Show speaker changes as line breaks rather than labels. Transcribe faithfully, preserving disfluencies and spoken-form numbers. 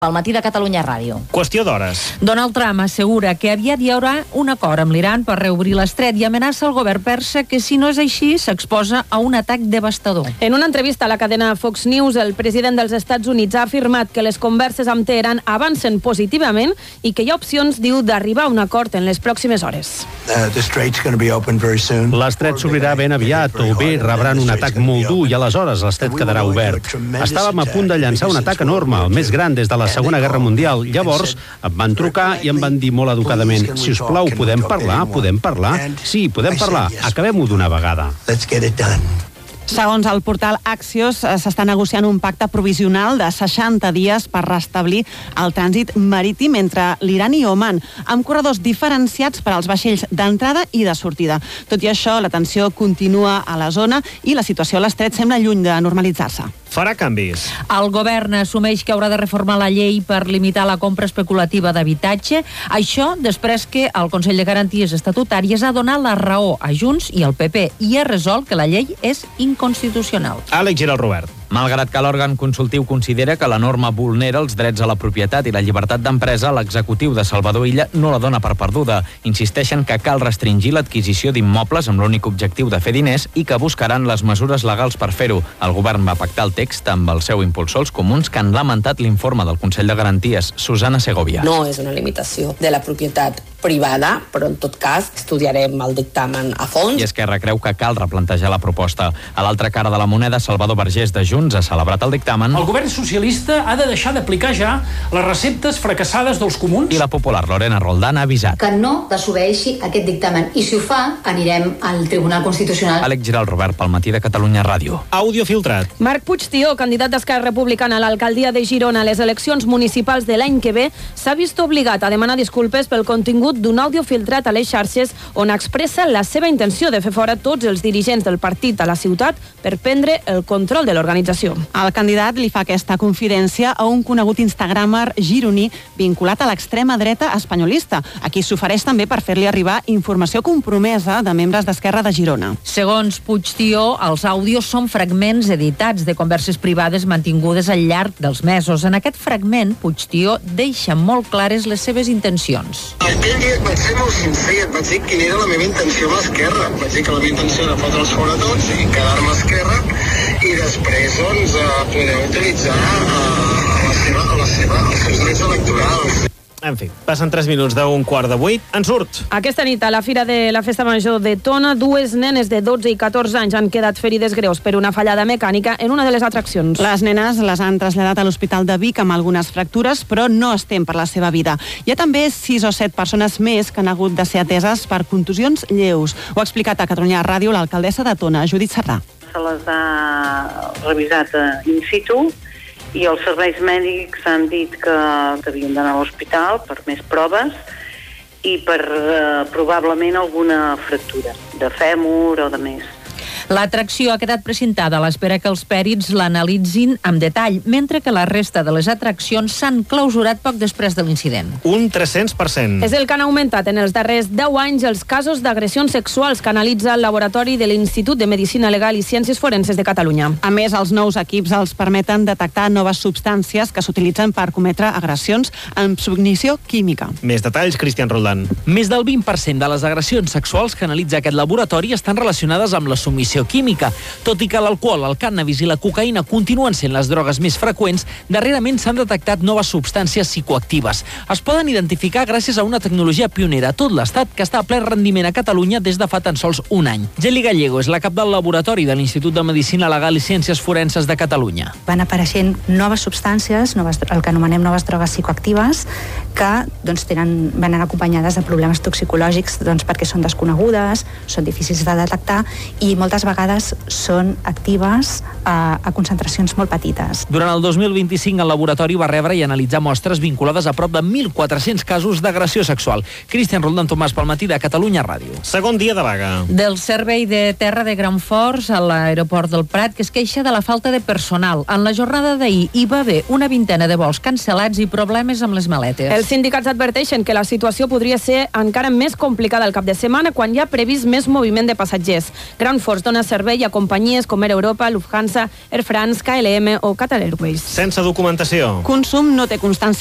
Al matí de Catalunya Ràdio.
Qüestió d'hores.
Donald Trump assegura que aviat hi haurà un acord amb l'Iran per reobrir l'estret i amenaça el govern persa que si no és així s'exposa a un atac devastador.
En una entrevista a la cadena Fox News, el president dels Estats Units ha afirmat que les converses amb Teheran avancen positivament i que hi ha opcions, diu, d'arribar a un acord en les pròximes hores.
L'estret s'obrirà ben aviat o bé rebran un atac molt dur i aleshores l'estret quedarà obert. Estàvem a punt de llançar un atac enorme, el més gran des de la Segona Guerra Mundial. Llavors em van trucar i em van dir molt educadament: si us plau, podem parlar? Podem parlar? Sí, podem parlar. Acabem-ho d'una vegada.
Segons el portal Axios, s'està negociant un pacte provisional de seixanta dies per restablir el trànsit marítim entre l'Iran i Oman, amb corredors diferenciats per als vaixells d'entrada i de sortida. Tot i això, la tensió continua a la zona i la situació a l'estret sembla lluny de normalitzar-se.
Farà canvis.
El govern assumeix que haurà de reformar la llei per limitar la compra especulativa d'habitatge. Això després que el Consell de Garanties Estatutàries ha donat la raó a Junts i al P P i ha resolt que la llei és inconstitucional.
Àlex Giral Robert.
Malgrat que l'òrgan consultiu considera que la norma vulnera els drets a la propietat i la llibertat d'empresa, l'executiu de Salvador Illa no la dona per perduda. Insisteixen que cal restringir l'adquisició d'immobles amb l'únic objectiu de fer diners i que buscaran les mesures legals per fer-ho. El govern va pactar el text amb el seu impulsor, els comuns, que han lamentat l'informe del Consell de Garanties. Susana Segovia.
No és una limitació de la propietat privada, però en tot cas estudiarem el dictamen a fons.
I Esquerra creu que cal replantejar la proposta. A l'altra cara de la moneda, Salvador Vergés de Junts ha celebrat el dictamen.
El govern socialista ha de deixar d'aplicar ja les receptes fracassades dels comuns.
I la popular Lorena Roldán ha avisat
que no desobeeixi aquest dictamen. I si ho fa, anirem al Tribunal Constitucional.
Àlex Giral Robert, pel matí de Catalunya Ràdio.
Àudio filtrat.
Marc Puigtió, candidat d'Esquerra Republicana a l'alcaldia de Girona a les eleccions municipals de l'any que ve, s'ha vist obligat a demanar disculpes pel contingut d'un àudio filtrat a les xarxes on expressa la seva intenció de fer fora tots els dirigents del partit a la ciutat per prendre el control de l'organització.
El candidat li fa aquesta confidència a un conegut instagramer gironí vinculat a l'extrema dreta espanyolista, a qui s'ofereix també per fer-li arribar informació compromesa de membres d'Esquerra de Girona.
Segons Puigtió, els àudios són fragments editats de converses privades mantingudes al llarg dels mesos. En aquest fragment, Puigtió deixa molt clares les seves intencions.
Aquell dia vaig ser molt sincer, et vaig dir quina era la meva intenció amb l'Esquerra. Vaig dir que la meva intenció era fotre'ls fora tots i quedar-me a Esquerra, i després doncs poder utilitzar la seva, la seva, els seus drets electorals.
En fi, passen tres minuts d'un quart de vuit. En surt.
Aquesta nit, a la Fira de la Festa Major de Tona, dues nenes de dotze i catorze anys han quedat ferides greus per una fallada mecànica en una de les atraccions.
Les nenes les han traslladat a l'Hospital de Vic amb algunes fractures, però no es tem per la seva vida. Hi ha també sis o set persones més que han hagut de ser ateses per contusions lleus. Ho ha explicat a Catalunya Ràdio l'alcaldessa de Tona, Judit Cerdà.
Se les ha revisat in situ i els serveis mèdics han dit que havien d'anar a l'hospital per més proves i per eh, probablement alguna fractura de fèmur o de més.
L'atracció ha quedat precintada a l'espera que els pèrits l'analitzin amb detall, mentre que la resta de les atraccions s'han clausurat poc després de l'incident.
Un tres-cents per cent.
És el que han augmentat en els darrers deu anys els casos d'agressions sexuals que analitza el laboratori de l'Institut de Medicina Legal i Ciències Forenses de Catalunya.
A més, els nous equips els permeten detectar noves substàncies que s'utilitzen per cometre agressions amb submissió química.
Més detalls, Cristian Roldán.
Més del vint per cent de les agressions sexuals que analitza aquest laboratori estan relacionades amb la submissió química. Tot i que l'alcohol, el cànnabis i la cocaïna continuen sent les drogues més freqüents, darrerament s'han detectat noves substàncies psicoactives. Es poden identificar gràcies a una tecnologia pionera a tot l'Estat que està a ple rendiment a Catalunya des de fa tan sols un any. Geli Gallego és la cap del laboratori de l'Institut de Medicina Legal i Ciències Forenses de Catalunya.
Van apareixent noves substàncies, noves, el que anomenem noves drogues psicoactives, que doncs, tenen, van anar acompanyades de problemes toxicològics doncs, perquè són desconegudes, són difícils de detectar i moltes vegades són actives a, a concentracions molt petites.
Durant el dos mil vint-i-cinc el laboratori va rebre i analitzar mostres vinculades a prop de mil quatre-cents casos d'agressió sexual. Cristian Roldán, Tomàs, pel matí de Catalunya Ràdio.
Segon dia de vaga.
Del servei de terra de Gran Forts a l'aeroport del Prat, que es queixa de la falta de personal. En la jornada d'ahir hi va haver una vintena de vols cancel·lats i problemes amb les maletes.
Els sindicats adverteixen que la situació podria ser encara més complicada el cap de setmana quan hi ha previst més moviment de passatgers. Gran Forts dona servei a companyies com Air Europa, Lufthansa, Air France, K L M o Qatar Airways.
Sense documentació.
Consum no té constància